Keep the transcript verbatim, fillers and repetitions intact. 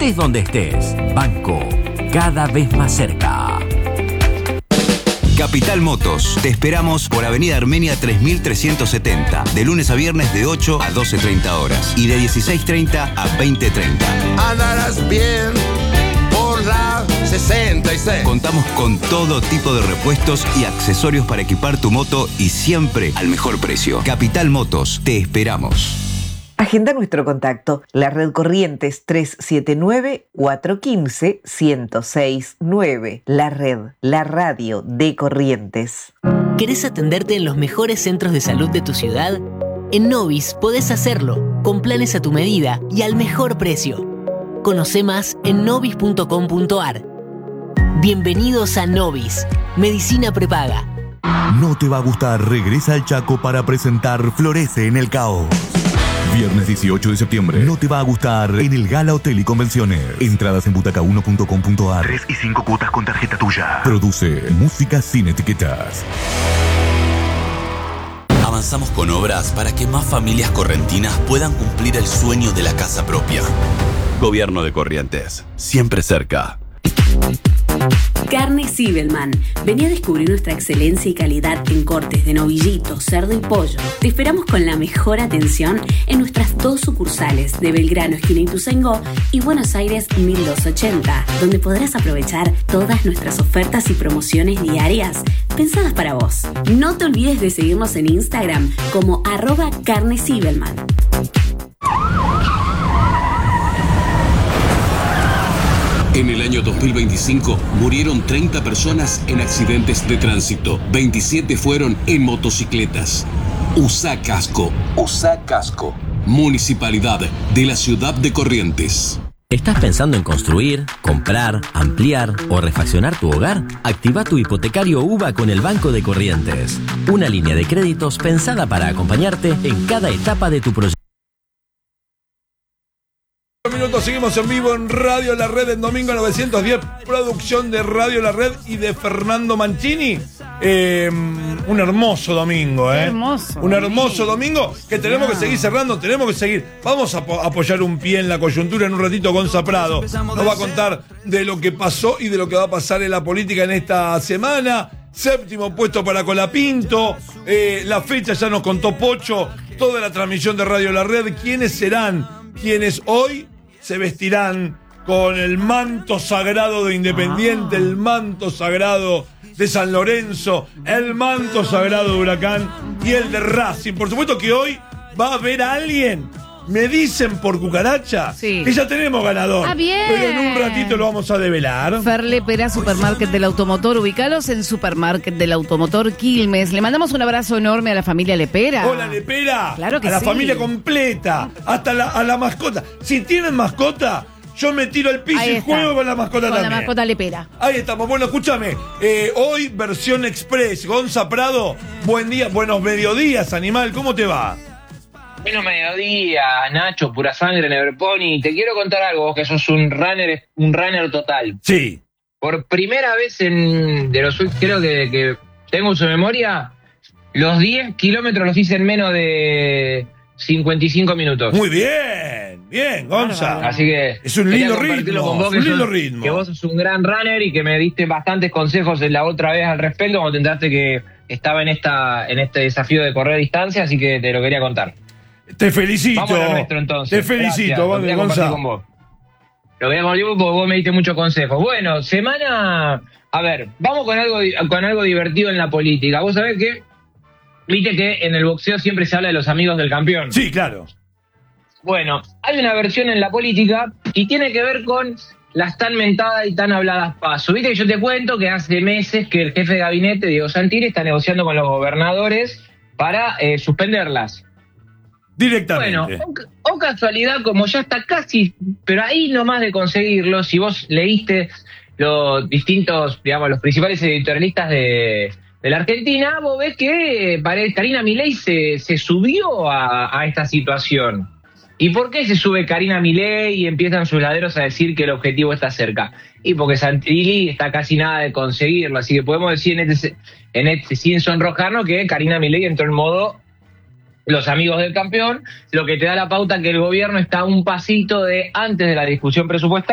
Estés donde estés. Banco, cada vez más cerca. Capital Motos. Te esperamos por Avenida Armenia tres mil trescientos setenta. De lunes a viernes de ocho a doce treinta horas. Y de dieciséis treinta a veinte treinta. Andarás bien por la sesenta y seis. Contamos con todo tipo de repuestos y accesorios para equipar tu moto y siempre al mejor precio. Capital Motos. Te esperamos. Agenda nuestro contacto, la red Corrientes tres siete nueve, cuatro uno cinco, uno cero seis nueve. La red, la radio de Corrientes. ¿Querés atenderte en los mejores centros de salud de tu ciudad? En Novis podés hacerlo, con planes a tu medida y al mejor precio. Conoce más en novis punto com punto ar. Bienvenidos a Novis, medicina prepaga. No te va a gustar, regresa al Chaco para presentar Florece en el Caos. Viernes dieciocho de septiembre. No te va a gustar en el Gala Hotel y Convenciones. Entradas en butaca uno punto com punto ar. tres y cinco cuotas con tarjeta tuya. Produce Música sin etiquetas. Avanzamos con obras para que más familias correntinas puedan cumplir el sueño de la casa propia. Gobierno de Corrientes. Siempre cerca. Carne Zibelman. Vení a descubrir nuestra excelencia y calidad en cortes de novillito, cerdo y pollo. Te esperamos con la mejor atención en nuestras dos sucursales de Belgrano, esquina Ituzaingó, y Buenos Aires mil doscientos ochenta, donde podrás aprovechar todas nuestras ofertas y promociones diarias pensadas para vos. No te olvides de seguirnos en Instagram como arroba Carne Zibelman. En el año dos mil veinticinco murieron treinta personas en accidentes de tránsito. veintisiete fueron en motocicletas. Usa casco. Usa casco. Municipalidad de la Ciudad de Corrientes. ¿Estás pensando en construir, comprar, ampliar o refaccionar tu hogar? Activa tu hipotecario U B A con el Banco de Corrientes. Una línea de créditos pensada para acompañarte en cada etapa de tu proyecto. Minutos, seguimos en vivo en Radio La Red en Domingo novecientos diez, producción de Radio La Red y de Fernando Mancini. Eh, un hermoso domingo, ¿eh? Hermoso. Un hermoso domingo que tenemos que seguir cerrando, tenemos que seguir. Vamos a apo- apoyar un pie en la coyuntura en un ratito. Gonza Prado nos va a contar de lo que pasó y de lo que va a pasar en la política en esta semana. Séptimo puesto para Colapinto. Eh, la fecha ya nos contó Pocho. Toda la transmisión de Radio La Red. ¿Quiénes serán? Quienes hoy se vestirán con el manto sagrado de Independiente, ah. el manto sagrado de San Lorenzo, el manto sagrado de Huracán y el de Racing. Por supuesto que hoy va a haber a alguien, me dicen por cucaracha, sí. que ya tenemos ganador. Ah, bien. Pero en un ratito lo vamos a develar. Ferle Pera, Supermarket del Automotor. Ubicalos en Supermarket del Automotor Quilmes. Le mandamos un abrazo enorme a la familia Lepera. Hola, Lepera. Claro que a la sí. familia completa, hasta la, a la mascota. Si tienen mascota, yo me tiro al piso y juego con la mascota con también. Con la mascota Lepera. Ahí estamos. Bueno, escúchame. Eh, hoy, versión express. Gonza Prado, buen día, buenos mediodías, animal. ¿Cómo te va? Bueno, mediodía, Nacho, pura sangre, Neverpony. Te quiero contar algo, vos que sos un runner, un runner total. Sí. Por primera vez en de los creo que, que tengo su memoria, los diez kilómetros los hice en menos de cincuenta y cinco minutos. Muy bien, bien, Gonza. Así que es un lindo ritmo, con vos, es un que lindo sos, ritmo. Que vos sos un gran runner y que me diste bastantes consejos en la otra vez al respecto cuando te enteraste que estaba en esta en este desafío de correr distancia, así que te lo quería contar. Te felicito. Vamos a lo nuestro, entonces. Te felicito, vale, Gonza. Con vos. Lo voy a compartir porque vos me diste muchos consejos. Bueno, semana... A ver, vamos con algo con algo divertido en la política. Vos sabés que... Viste que en el boxeo siempre se habla de los amigos del campeón. Sí, claro. Bueno, hay una versión en la política y tiene que ver con las tan mentadas y tan habladas paso. Viste que yo te cuento que hace meses que el jefe de gabinete, Diego Santilli, está negociando con los gobernadores para eh, suspenderlas. Directamente. Bueno, o, o casualidad, como ya está casi, pero ahí nomás de conseguirlo, si vos leíste los distintos, digamos, los principales editorialistas de, de la Argentina, vos ves que Karina Milei se, se subió a, a esta situación. ¿Y por qué se sube Karina Milei y empiezan sus laderos a decir que el objetivo está cerca? Y porque Santilli está casi nada de conseguirlo, así que podemos decir en este, en este sin sonrojarnos que Karina Milei entró en modo los amigos del campeón, lo que te da la pauta que el gobierno está a un pasito de antes de la discusión presupuestaria.